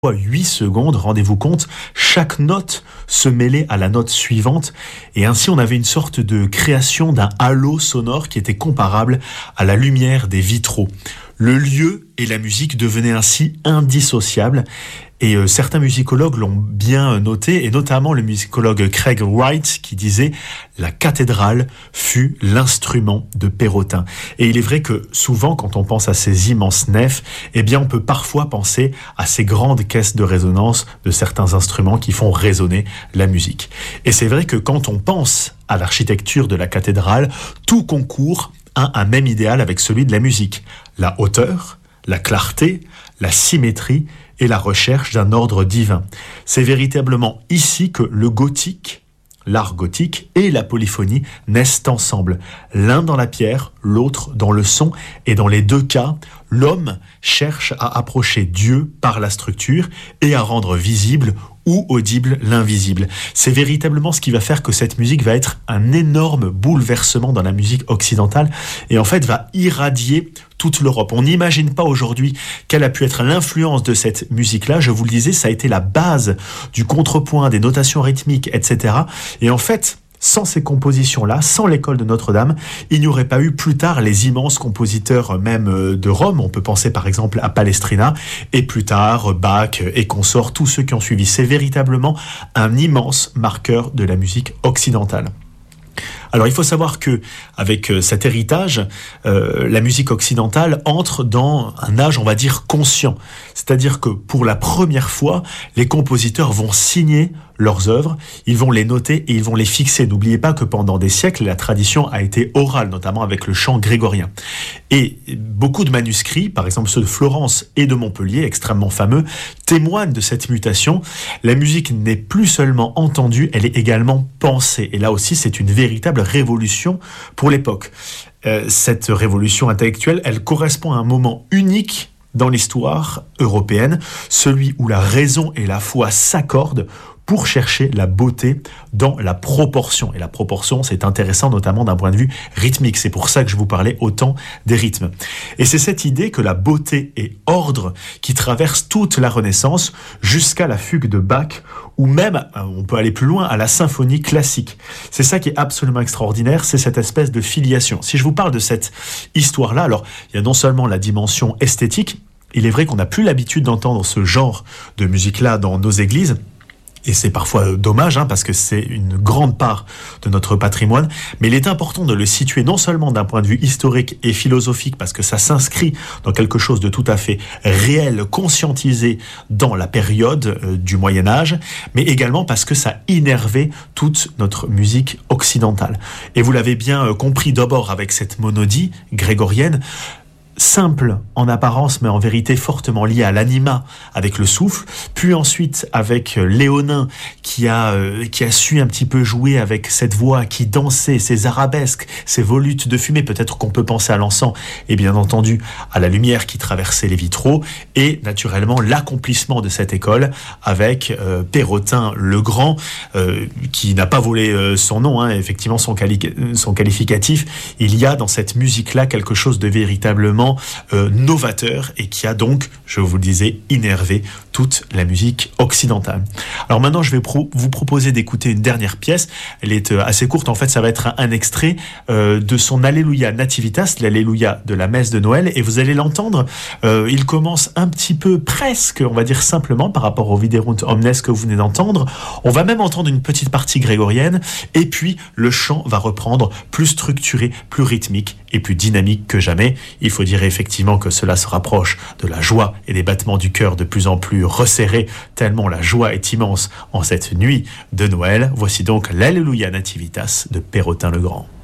8 secondes, rendez-vous compte, chaque note se mêlait à la note suivante, et ainsi on avait une sorte de création d'un halo sonore qui était comparable à la lumière des vitraux. Le lieu et la musique devenaient ainsi indissociables, et certains musicologues l'ont bien noté, et notamment le musicologue Craig Wright qui disait « La cathédrale fut l'instrument de Perrotin ». Et il est vrai que souvent, quand on pense à ces immenses nefs, eh bien on peut parfois penser à ces grandes caisses de résonance de certains instruments qui font résonner la musique. Et c'est vrai que quand on pense à l'architecture de la cathédrale, tout concourt à un même idéal avec celui de la musique. La hauteur, la clarté, la symétrie et la recherche d'un ordre divin. C'est véritablement ici que le gothique, l'art gothique et la polyphonie naissent ensemble. L'un dans la pierre, l'autre dans le son, et dans les deux cas, l'homme cherche à approcher Dieu par la structure et à rendre visible ou audible l'invisible. C'est véritablement ce qui va faire que cette musique va être un énorme bouleversement dans la musique occidentale et en fait va irradier toute l'Europe. On n'imagine pas aujourd'hui quelle a pu être l'influence de cette musique-là. Je vous le disais, ça a été la base du contrepoint, des notations rythmiques, etc. Et en fait, sans ces compositions-là, sans l'école de Notre-Dame, il n'y aurait pas eu plus tard les immenses compositeurs même de Rome. On peut penser par exemple à Palestrina et plus tard Bach et consorts, tous ceux qui ont suivi. C'est véritablement un immense marqueur de la musique occidentale. Alors il faut savoir que avec cet héritage, la musique occidentale entre dans un âge, on va dire, conscient. C'est-à-dire que pour la première fois, les compositeurs vont signer leurs œuvres, ils vont les noter et ils vont les fixer. N'oubliez pas que pendant des siècles, la tradition a été orale, notamment avec le chant grégorien. Et beaucoup de manuscrits, par exemple ceux de Florence et de Montpellier, extrêmement fameux, témoignent de cette mutation. La musique n'est plus seulement entendue, elle est également pensée. Et là aussi, c'est une véritable révolution pour l'époque. Cette révolution intellectuelle, elle correspond à un moment unique dans l'histoire européenne, celui où la raison et la foi s'accordent pour chercher la beauté dans la proportion. Et la proportion, c'est intéressant notamment d'un point de vue rythmique. C'est pour ça que je vous parlais autant des rythmes. Et c'est cette idée que la beauté et ordre qui traverse toute la Renaissance jusqu'à la fugue de Bach, ou même, on peut aller plus loin, à la symphonie classique. C'est ça qui est absolument extraordinaire, c'est cette espèce de filiation. Si je vous parle de cette histoire-là, alors il y a non seulement la dimension esthétique, il est vrai qu'on n'a plus l'habitude d'entendre ce genre de musique-là dans nos églises, et c'est parfois dommage, parce que c'est une grande part de notre patrimoine, mais il est important de le situer non seulement d'un point de vue historique et philosophique, parce que ça s'inscrit dans quelque chose de tout à fait réel, conscientisé dans la période du Moyen-Âge, mais également parce que ça innervait toute notre musique occidentale. Et vous l'avez bien compris d'abord avec cette monodie grégorienne, simple en apparence, mais en vérité fortement lié à l'anima avec le souffle, puis ensuite avec Léonin qui a su un petit peu jouer avec cette voix qui dansait, ces arabesques, ces volutes de fumée, peut-être qu'on peut penser à l'encens, et bien entendu à la lumière qui traversait les vitraux, et naturellement l'accomplissement de cette école avec Perrotin le Grand, qui n'a pas volé son nom, effectivement son qualificatif. Il y a dans cette musique-là quelque chose de véritablement novateur et qui a donc, je vous le disais, innervé toute la musique occidentale. Alors maintenant, je vais vous proposer d'écouter une dernière pièce. Elle est assez courte, en fait, ça va être un extrait de son Alléluia Nativitas, l'Alléluia de la messe de Noël, et vous allez l'entendre, il commence un petit peu, presque, on va dire simplement, par rapport au Viderunt Omnes que vous venez d'entendre. On va même entendre une petite partie grégorienne, et puis le chant va reprendre plus structuré, plus rythmique et plus dynamique que jamais. Il faut dire effectivement que cela se rapproche de la joie et des battements du cœur de plus en plus resserrés, tellement la joie est immense en cette nuit de Noël. Voici donc l'Alléluia Nativitas de Perrotin le Grand.